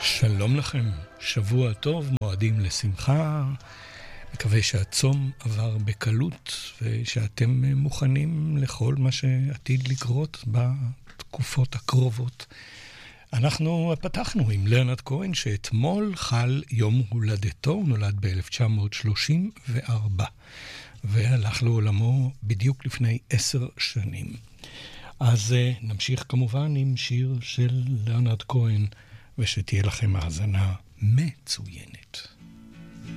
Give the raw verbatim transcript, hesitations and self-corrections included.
שלום לכם, שבוע טוב, מועדים לשמחה, מקווה שהצום עבר בקלות ושאתם מוכנים לכל מה שעתיד לקרות בתקופות הקרובות. אנחנו פתחנו עם לרנרד כהן שאתמול חל יום הולדתו, הוא נולד ב-אלף תשע מאות שלושים וארבע והלך לעולמו בדיוק לפני עשר שנים. אז נמשיך כמובן עם שיר של לרנרד כהן, ושתהיה לכם האזנה מצוינת.